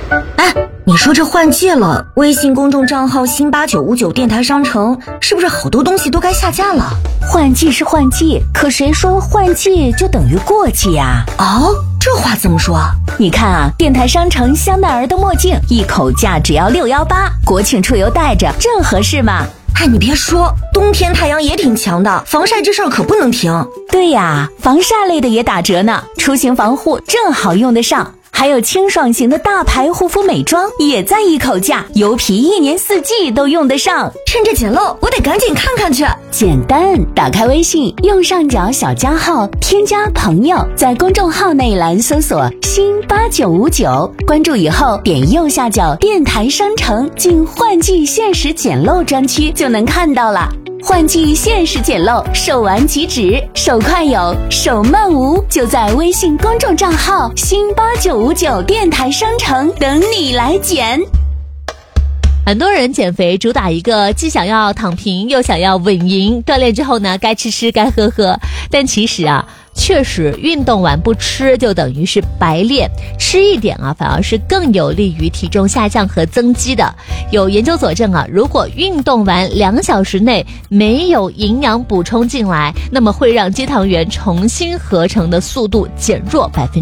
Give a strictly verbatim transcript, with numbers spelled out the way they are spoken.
哎，你说这换季了，微信公众账号新八九五九电台商城是不是好多东西都该下架了？ 换季是换季，可谁说换季就等于过季呀？ 哦，这话怎么说？ 你看啊，电台商城香奈儿的墨镜一口价只要六一八，国庆出游戴着正合适嘛。 哎，你别说，冬天太阳也挺强的，防晒这事儿可不能停。 对呀，防晒类的也打折呢，出行防护正好用得上。还有清爽型的大牌护肤美妆也在一口价，油皮一年四季都用得上。 趁着捡漏，我得赶紧看看去。 简单，打开微信，右上角小加号，添加朋友，在公众号内栏搜索新八九五九，关注以后点右下角电台商城，进换季限时捡漏专区就能看到了。换季限时捡漏，手完即止，手快有，手慢无，就在微信公众账号新八九五九电台商城等你来捡。 很多人减肥主打一个既想要躺平又想要稳赢，锻炼之后呢该吃吃该喝喝，但其实啊确实运动完不吃就等于是白练，吃一点啊反而是更有利于体重下降和增肌的。有研究佐证啊，如果运动完两小时内没有营养补充进来，那么会让肌糖原重新合成的速度减弱百分之